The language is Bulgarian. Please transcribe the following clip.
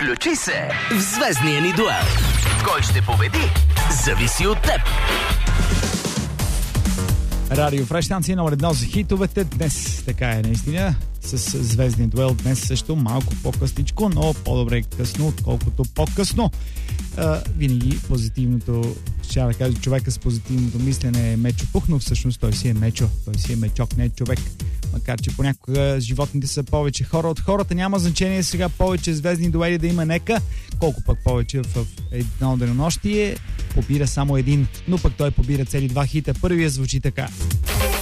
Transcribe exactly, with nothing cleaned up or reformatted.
Включи се в звездния ни дуел. Кой ще победи, зависи от теб. Радио Фреш, станция номер едно за хитовете. Днес така е наистина. С звездния дуел днес също малко по-късничко, но по-добре късно, отколкото по-късно. А, винаги позитивното, ще да кажа, човека с позитивното мислене е Мечо Пух, но всъщност той си е Мечо, той си е Мечок, не е човек. Макар че понякога животните са повече хора от хората, няма значение сега повече звездни дуели да има, нека. Колко пък повече в едно денонощие побира само един, но пък той побира цели два хита. Първия звучи така.